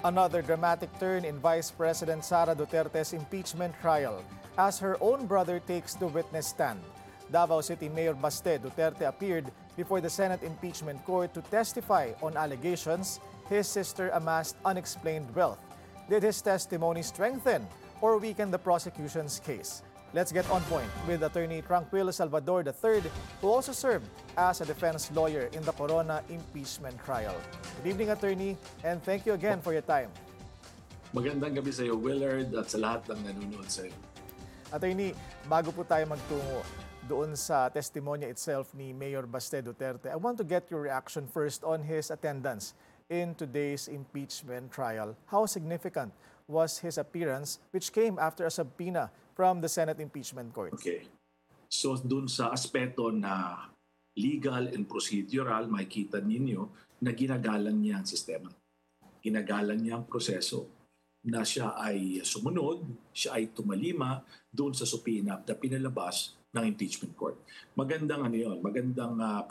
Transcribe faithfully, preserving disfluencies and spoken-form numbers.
Another dramatic turn in Vice President Sara Duterte's impeachment trial as her own brother takes the witness stand. Davao City Mayor Baste Duterte appeared before the Senate Impeachment Court to testify on allegations his sister amassed unexplained wealth. Did his testimony strengthen or weaken the prosecution's case? Let's get on point with Attorney Tranquilo Salvador the third, who also served as a defense lawyer in the Corona impeachment trial. Good evening, Attorney, and thank you again for your time. Magandang gabi sa iyo, Willard, at sa lahat ng nanonood sa iyo. Attorney, bago po tayo magtungo doon sa testimonya itself ni Mayor Baste Duterte, I want to get your reaction first on his attendance in today's impeachment trial. How significant was his appearance, which came after a subpoena from the Senate Impeachment Court? Okay. So dun sa aspeto na legal and procedural, makikita ninyo na ginagalang niya ang sistema. Ginagalang niya ang proseso na siya ay sumunod, siya ay tumalima doon sa subpoena na pinalabas ng impeachment court. Magandang ano yun, magandang uh,